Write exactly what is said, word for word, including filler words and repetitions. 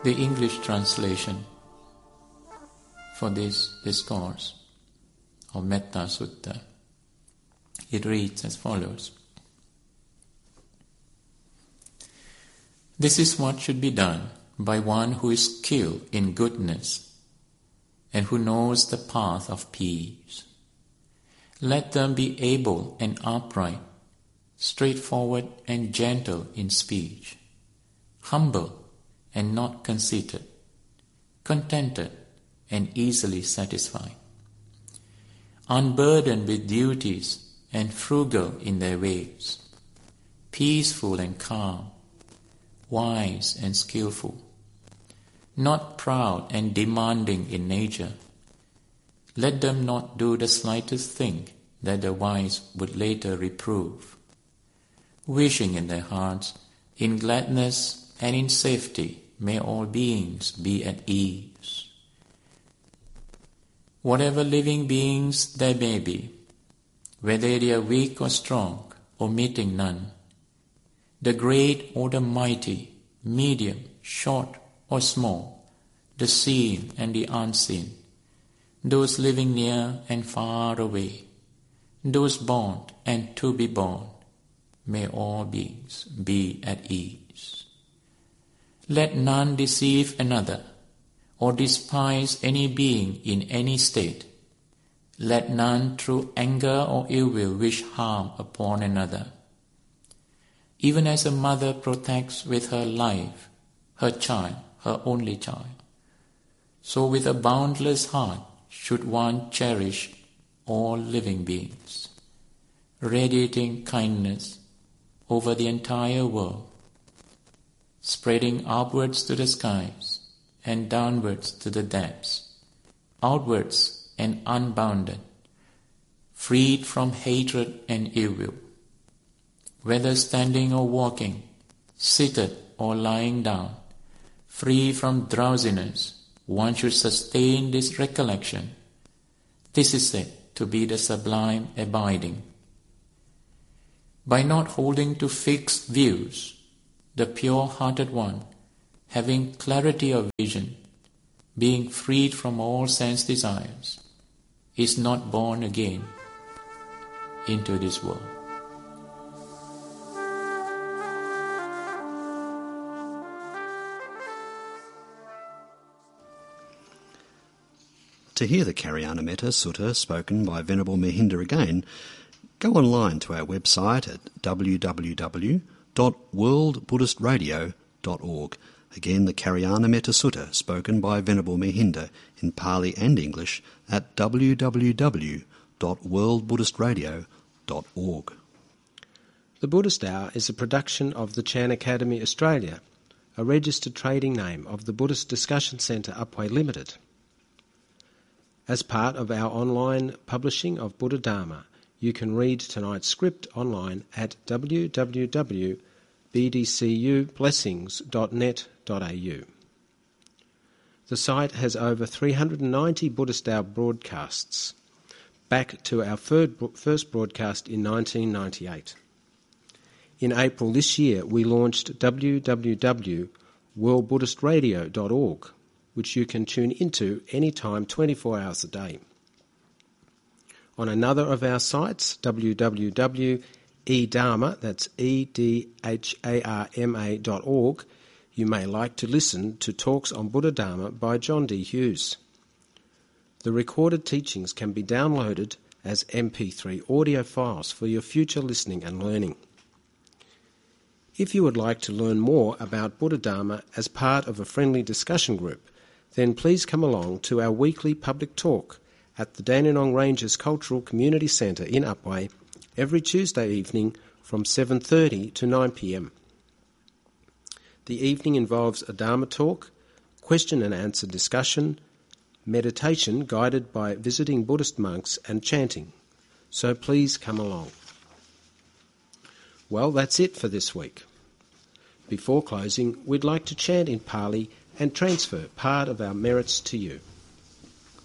The English translation for this discourse of Metta Sutta, it reads as follows. This is what should be done by one who is skilled in goodness and who knows the path of peace. Let them be able and upright, straightforward and gentle in speech, humble and not conceited, contented and easily satisfied, unburdened with duties and frugal in their ways, peaceful and calm, wise and skillful, not proud and demanding in nature. Let them not do the slightest thing that the wise would later reprove, wishing in their hearts, in gladness and in safety, may all beings be at ease. Whatever living beings there may be, whether they are weak or strong, omitting none, the great or the mighty, medium, short or small, the seen and the unseen, those living near and far away, those born and to be born, may all beings be at ease. Let none deceive another or despise any being in any state. Let none through anger or ill will wish harm upon another. Even as a mother protects with her life her child, her only child, so with a boundless heart should one cherish all living beings, radiating kindness over the entire world, spreading upwards to the skies and downwards to the depths, outwards and unbounded, freed from hatred and ill will. Whether standing or walking, seated or lying down, free from drowsiness, one should sustain this recollection. This is said to be the sublime abiding. By not holding to fixed views, the pure-hearted one, having clarity of vision, being freed from all sense desires, is not born again into this world. To hear the Karyana Metta Sutta spoken by Venerable Mehinda again, go online to our website at w w w dot world buddhist radio dot org. Again, the Karyana Metta Sutta spoken by Venerable Mehinda in Pali and English at w w w dot world buddhist radio dot org. The Buddhist Hour is a production of the Chan Academy Australia, a registered trading name of the Buddhist Discussion Centre Upwey Limited. As part of our online publishing of Buddha Dharma, you can read tonight's script online at w w w dot b d c u blessings dot net dot a u. The site has over three hundred ninety Buddhist Hour broadcasts, back to our first broadcast in nineteen ninety-eight. In April this year, we launched w w w dot world buddhist radio dot org, which you can tune into any time, twenty-four hours a day. On another of our sites, w w w dot e dharma, that's E D H A R M A dot org, you may like to listen to talks on Buddha Dharma by John D. Hughes. The recorded teachings can be downloaded as M P three audio files for your future listening and learning. If you would like to learn more about Buddha Dharma as part of a friendly discussion group, then please come along to our weekly public talk at the Dandenong Ranges Cultural Community Centre in Upwey every Tuesday evening from seven thirty to nine p m. The evening involves a Dharma talk, question and answer discussion, meditation guided by visiting Buddhist monks and chanting. So please come along. Well, that's it for this week. Before closing, we'd like to chant in Pali and transfer part of our merits to you.